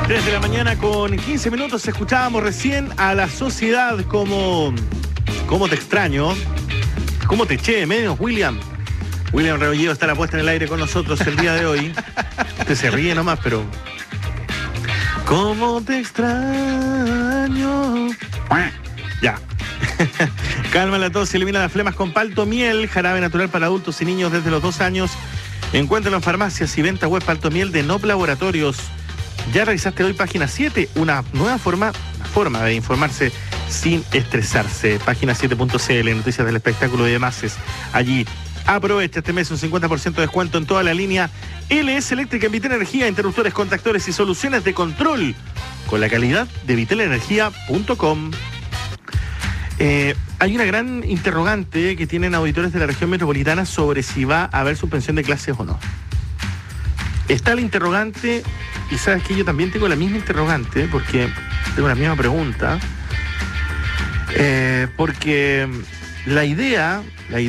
3 de la mañana con 15 minutos. Escuchábamos recién a La Sociedad como te extraño, cómo te eché de menos, William. William Rebolledo está la puesta en el aire con nosotros el día de hoy. Usted se ríe nomás, pero... ¿Cómo te extraño? Ya. Calma la tos, elimina las flemas con Palto Miel, jarabe natural para adultos y niños desde los 2 años. Encuéntralo en farmacias y venta web Palto Miel de Nop Laboratorios. Ya revisaste hoy página 7, una nueva forma de informarse sin estresarse. Página 7.cl, noticias del espectáculo y demás. Allí aprovecha este mes un 50% de descuento en toda la línea LS Eléctrica en Vitel Energía, interruptores, contactores y soluciones de control con la calidad de vitelenergia.com. Hay una gran interrogante que tienen auditores de la región metropolitana sobre si va a haber suspensión de clases o no. Está el interrogante, y sabes que yo también tengo la misma interrogante, porque tengo la misma pregunta, porque la idea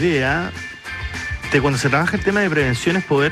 de cuando se trabaja el tema de prevención es poder,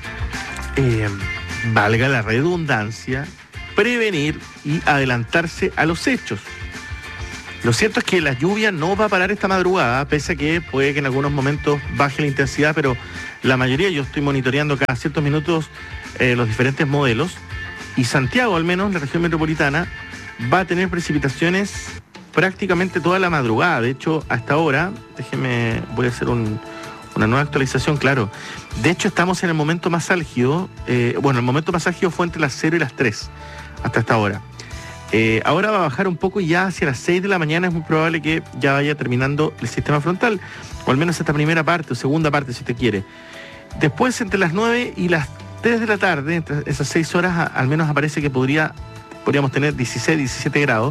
valga la redundancia, prevenir y adelantarse a los hechos. Lo cierto es que la lluvia no va a parar esta madrugada, pese a que puede que en algunos momentos baje la intensidad, pero la mayoría, yo estoy monitoreando cada ciertos minutos los diferentes modelos, y Santiago, al menos, la región metropolitana, va a tener precipitaciones prácticamente toda la madrugada. De hecho, hasta ahora, voy a hacer una nueva actualización, claro. De hecho, estamos en el momento más álgido, el momento más álgido fue entre las 0 y las 3, hasta esta hora. Ahora va a bajar un poco y ya hacia las 6 de la mañana es muy probable que ya vaya terminando el sistema frontal, o al menos esta primera parte o segunda parte si usted quiere. Después, entre las 9 y las 3 de la tarde, entre esas 6 horas, al menos aparece que podríamos tener 16, 17 grados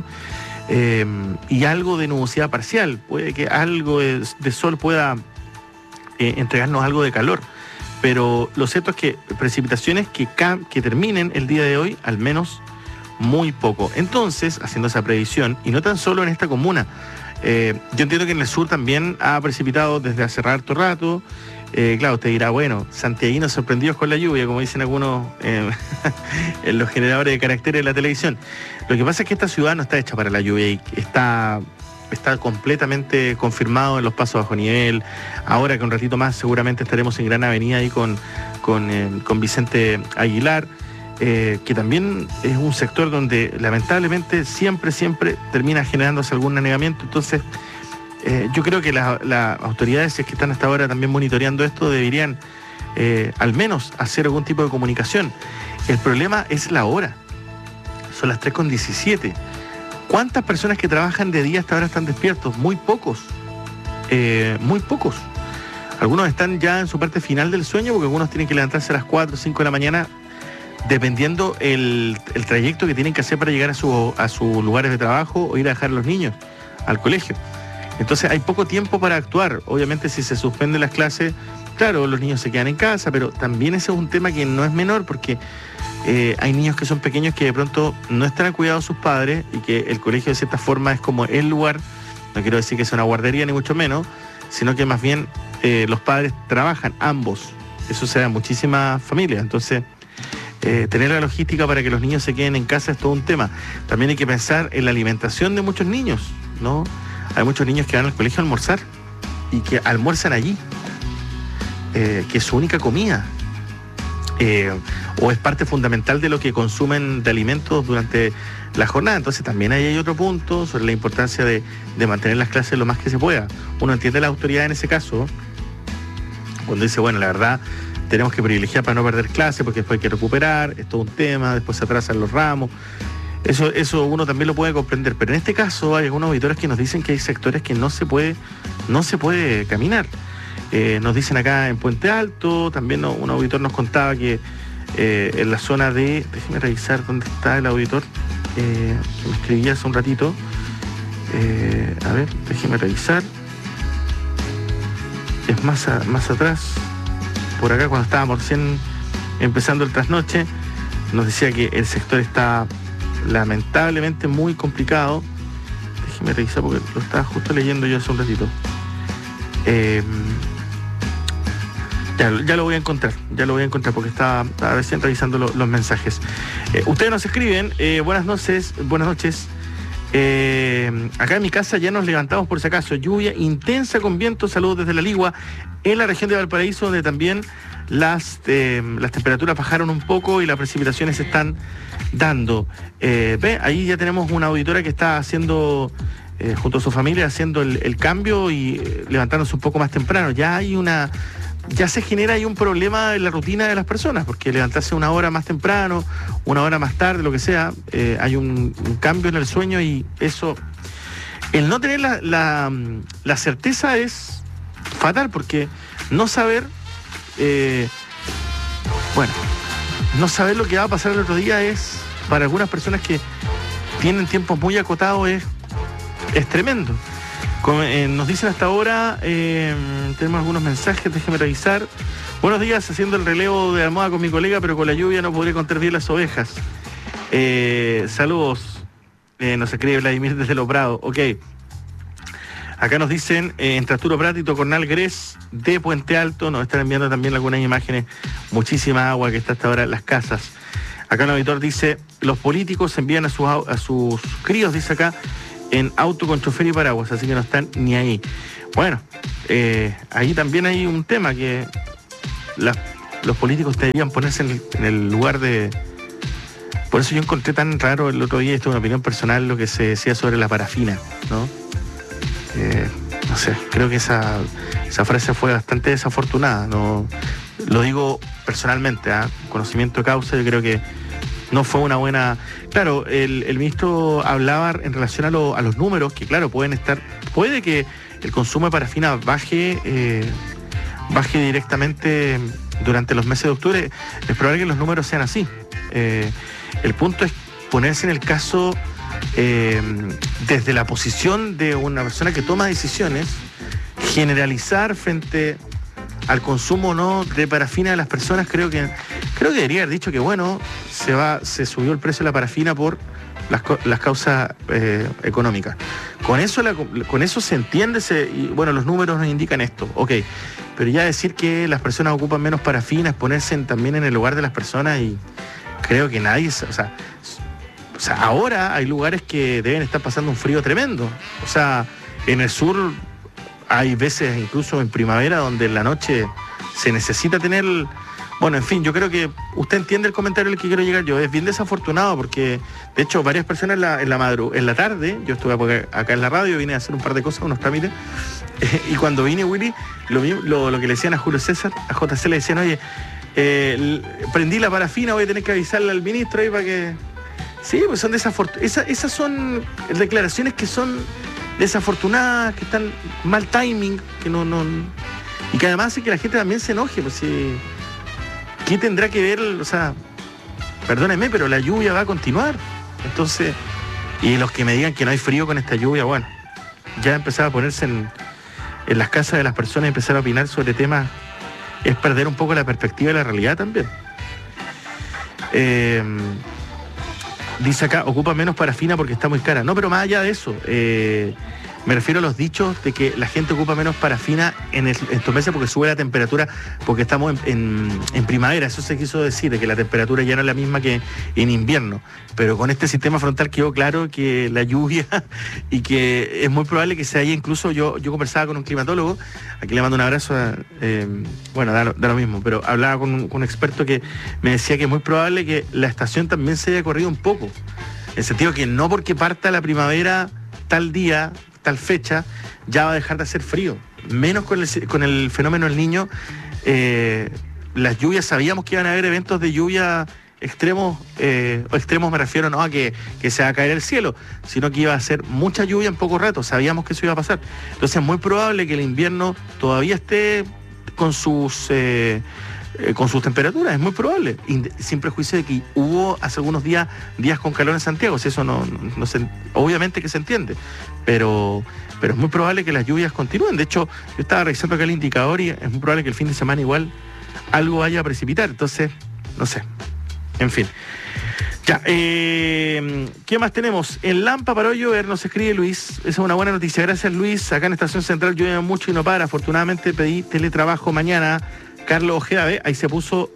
y algo de nubosidad parcial. Puede que algo de sol pueda entregarnos algo de calor, pero lo cierto es que precipitaciones que terminen el día de hoy, al menos muy poco. Entonces, haciendo esa previsión, y no tan solo en esta comuna, yo entiendo que en el sur también ha precipitado desde hace harto rato. Claro, usted dirá, bueno, santiaguinos sorprendidos con la lluvia, como dicen algunos en los generadores de caracteres de la televisión. Lo que pasa es que esta ciudad no está hecha para la lluvia y está completamente confirmado en los pasos bajo nivel. Ahora que un ratito más seguramente estaremos en Gran Avenida ahí con Vicente Aguilar, que también es un sector donde lamentablemente siempre termina generándose algún anegamiento. Entonces, yo creo que las autoridades que están hasta ahora también monitoreando esto deberían al menos hacer algún tipo de comunicación. El problema es la hora. Son las 3:17. ¿Cuántas personas que trabajan de día hasta ahora están despiertos? Muy pocos. Muy pocos. Algunos están ya en su parte final del sueño porque algunos tienen que levantarse a las 4 o 5 de la mañana dependiendo el trayecto que tienen que hacer para llegar a sus lugares de trabajo o ir a dejar a los niños al colegio. Entonces hay poco tiempo para actuar. Obviamente si se suspenden las clases, claro, los niños se quedan en casa, pero también ese es un tema que no es menor porque hay niños que son pequeños que de pronto no están al cuidado de sus padres y que el colegio de cierta forma es como el lugar, no quiero decir que sea una guardería ni mucho menos, sino que más bien los padres trabajan ambos. Eso se da en muchísimas familias. Entonces, tener la logística para que los niños se queden en casa es todo un tema. También hay que pensar en la alimentación de muchos niños, ¿no? Hay muchos niños que van al colegio a almorzar y que almuerzan allí, que es su única comida, o es parte fundamental de lo que consumen de alimentos durante la jornada. Entonces también ahí hay otro punto sobre la importancia de mantener las clases lo más que se pueda. Uno entiende la autoridad en ese caso, cuando dice, bueno, la verdad, tenemos que privilegiar para no perder clases porque después hay que recuperar, es todo un tema, después se atrasan los ramos. Eso uno también lo puede comprender, pero en este caso hay algunos auditores que nos dicen que hay sectores que no se puede caminar. Nos dicen acá en Puente Alto, también un auditor nos contaba que en la zona de, déjeme revisar dónde está el auditor, que me escribía hace un ratito, a ver, déjeme revisar, es más atrás, por acá cuando estábamos recién empezando el trasnoche, nos decía que el sector está lamentablemente muy complicado. Déjeme revisar porque lo estaba justo leyendo yo hace un ratito. Ya lo voy a encontrar porque estaba recién revisando los mensajes. Ustedes nos escriben, buenas noches. Acá en mi casa ya nos levantamos por si acaso. Lluvia intensa con viento, saludos desde La Ligua, en la región de Valparaíso, donde también las temperaturas bajaron un poco y las precipitaciones se están dando. Ahí ya tenemos una auditora que está haciendo, junto a su familia, haciendo el cambio y levantándose un poco más temprano. Ya se genera ahí un problema en la rutina de las personas, porque levantarse una hora más temprano, una hora más tarde, lo que sea, hay un cambio en el sueño y eso, el no tener la certeza es fatal, porque no saber, no saber lo que va a pasar el otro día es, para algunas personas que tienen tiempos muy acotados, es tremendo. Nos dicen hasta ahora, tenemos algunos mensajes, déjeme revisar. Buenos días, haciendo el relevo de almohada con mi colega, pero con la lluvia no podré contar bien las ovejas. Saludos, nos escribe Vladimir desde Los Prados. Ok. Acá nos dicen, en Trasturo Prat y Tocornal Gres de Puente Alto, nos están enviando también algunas imágenes, muchísima agua que está hasta ahora en las casas. Acá un auditor dice, los políticos envían a sus críos, dice acá, en auto con chofer y paraguas, así que no están ni ahí. Bueno, ahí también hay un tema que los políticos deberían ponerse en el lugar de... Por eso yo encontré tan raro el otro día, esto es una opinión personal, lo que se decía sobre la parafina, ¿no? No sé, creo que esa frase fue bastante desafortunada, no lo digo personalmente, conocimiento de causa, yo creo que no fue una buena... Claro, el ministro hablaba en relación a los números, que claro, puede que el consumo de parafina baje directamente durante los meses de octubre. Es probable que los números sean así. El punto es ponerse en el caso desde la posición de una persona que toma decisiones, generalizar frente al consumo o no de parafina de las personas. Creo que debería haber dicho que bueno, se subió el precio de la parafina por las causas económicas. Con eso se entiende, y bueno, los números nos indican esto, ok, pero ya decir que las personas ocupan menos parafina es ponerse también en el lugar de las personas, y creo que nadie, o sea, ahora hay lugares que deben estar pasando un frío tremendo, o sea, en el sur hay veces incluso en primavera donde en la noche se necesita tener... Bueno, en fin, yo creo que usted entiende el comentario al que quiero llegar yo. Es bien desafortunado porque, de hecho, varias personas en la tarde, yo estuve acá en la radio, vine a hacer un par de cosas, unos trámites, y cuando vine, Willy, lo que le decían a Julio César, a JC le decían, oye, prendí la parafina, voy a tener que avisarle al ministro ahí para que... Sí, pues son desafortunadas. Esas son declaraciones que son desafortunadas, que están mal timing, que no y que además hace que la gente también se enoje, pues si... ¿Qué tendrá que ver? O sea, perdónenme, pero la lluvia va a continuar. Entonces, y los que me digan que no hay frío con esta lluvia, bueno, ya empezar a ponerse en las casas de las personas y empezar a opinar sobre temas es perder un poco la perspectiva de la realidad también. Dice acá, ocupa menos parafina porque está muy cara. No, pero más allá de eso, me refiero a los dichos de que la gente ocupa menos parafina en estos meses porque sube la temperatura, porque estamos en primavera. Eso se quiso decir, de que la temperatura ya no es la misma que en invierno. Pero con este sistema frontal quedó claro que la lluvia y que es muy probable que se haya incluso... Yo conversaba con un climatólogo, aquí le mando un abrazo, bueno, da lo mismo, pero hablaba con un experto que me decía que es muy probable que la estación también se haya corrido un poco. En el sentido que no porque parta la primavera tal día, tal fecha, ya va a dejar de hacer frío. Menos con el fenómeno del Niño. Las lluvias, sabíamos que iban a haber eventos de lluvia extremos, extremos me refiero no a que se va a caer el cielo, sino que iba a ser mucha lluvia en poco rato, sabíamos que eso iba a pasar. Entonces es muy probable que el invierno todavía esté con sus temperaturas, es muy probable, sin prejuicio de que hubo hace algunos días con calor en Santiago, si eso no obviamente que se entiende, pero es muy probable que las lluvias continúen. De hecho, yo estaba revisando acá el indicador y es muy probable que el fin de semana igual algo vaya a precipitar, entonces, no sé, en fin. Ya, ¿qué más tenemos? En Lampa para hoy llover, nos escribe Luis. Esa es una buena noticia. Gracias, Luis. Acá en Estación Central llueve mucho y no para. Afortunadamente pedí teletrabajo mañana. Carlos Ojeda, ahí se puso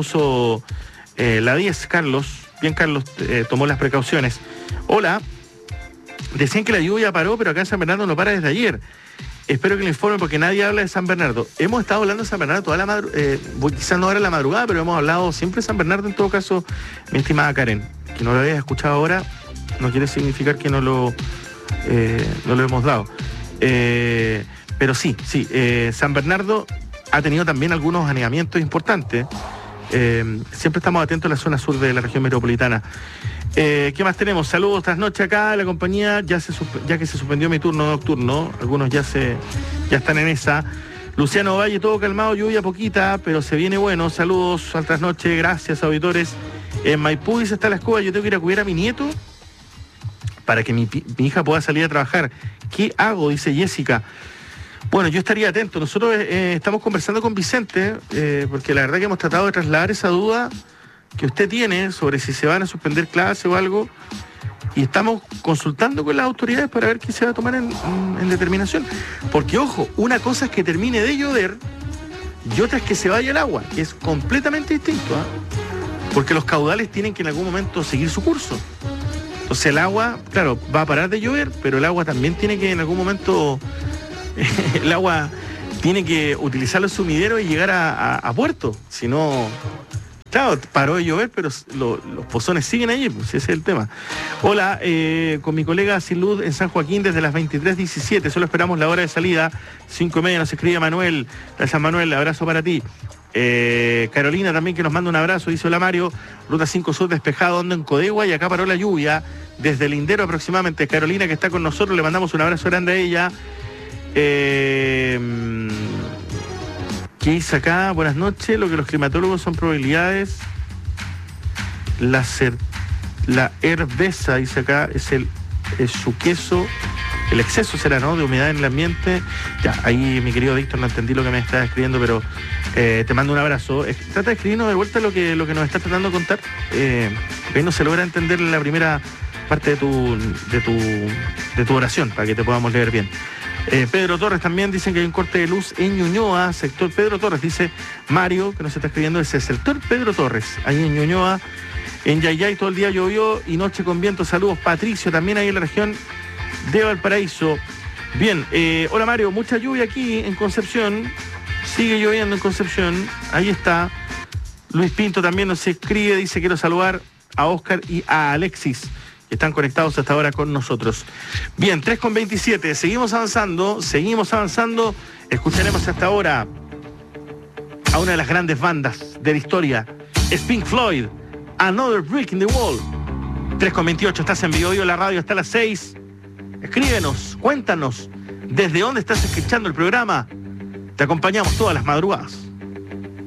la 10, Carlos. Bien, Carlos tomó las precauciones. Hola, decían que la lluvia paró, pero acá en San Bernardo no para desde ayer. Espero que le informen porque nadie habla de San Bernardo. Hemos estado hablando de San Bernardo toda la madrugada, quizás no ahora en la madrugada, pero hemos hablado siempre de San Bernardo en todo caso, mi estimada Karen. Que no lo hayas escuchado ahora no quiere significar que no lo hemos dado. Pero sí, San Bernardo ha tenido también algunos anegamientos importantes. Siempre estamos atentos a la zona sur de la región metropolitana. ¿Qué más tenemos? Saludos, trasnoche acá, la compañía, ya que se suspendió mi turno nocturno, algunos ya están en esa. Luciano Valle, todo calmado, lluvia poquita, pero se viene bueno. Saludos al trasnoche, gracias auditores. En Maipú dice está la escoba, yo tengo que ir a cuidar a mi nieto para que mi hija pueda salir a trabajar. ¿Qué hago? Dice Jessica. Bueno, yo estaría atento. Nosotros estamos conversando con Vicente, porque la verdad que hemos tratado de trasladar esa duda que usted tiene sobre si se van a suspender clases o algo, y estamos consultando con las autoridades para ver qué se va a tomar en determinación. Porque, ojo, una cosa es que termine de llover y otra es que se vaya el agua, que es completamente distinto, porque los caudales tienen que en algún momento seguir su curso. Entonces el agua, claro, va a parar de llover, pero el agua también tiene que en algún momento... el agua tiene que utilizar los sumideros y llegar a puerto. Si no, claro, paró de llover, pero los pozones siguen allí, pues ese es el tema. Hola, con mi colega Silud en San Joaquín desde las 23:17. Solo esperamos la hora de salida, 5:30. Nos escribe Manuel. Gracias, Manuel, abrazo para ti. Carolina también, que nos manda un abrazo, dice: hola Mario, ruta 5 Sur despejado, ando en Codegua y acá paró la lluvia desde Lindero aproximadamente. Carolina, que está con nosotros, le mandamos un abrazo grande a ella. ¿Qué dice acá? Buenas noches. Lo que los climatólogos son probabilidades. La herbesa, dice acá, es su queso. El exceso será, ¿no?, de humedad en el ambiente. Ya, ahí mi querido Víctor, no entendí lo que me estaba escribiendo, pero te mando un abrazo. Trata de escribirnos de vuelta lo que nos está tratando de contar. Ahí no se logra entender la primera parte de tu oración, para que te podamos leer bien. Pedro Torres también dicen que hay un corte de luz en Ñuñoa, sector Pedro Torres, dice Mario, que nos está escribiendo, ese sector Pedro Torres, ahí en Ñuñoa. En Yayay todo el día llovió y noche con viento. Saludos, Patricio, también ahí en la región de Valparaíso. Bien, hola Mario, mucha lluvia aquí en Concepción, sigue lloviendo en Concepción, ahí está. Luis Pinto también nos escribe, dice: quiero saludar a Oscar y a Alexis, que están conectados hasta ahora con nosotros. Bien, 3:27, seguimos avanzando, escucharemos hasta ahora a una de las grandes bandas de la historia, es Pink Floyd, Another Brick in the Wall. 3:28, estás en Vivo, la radio hasta las 6. Escríbenos, cuéntanos desde dónde estás escuchando el programa. Te acompañamos todas las madrugadas.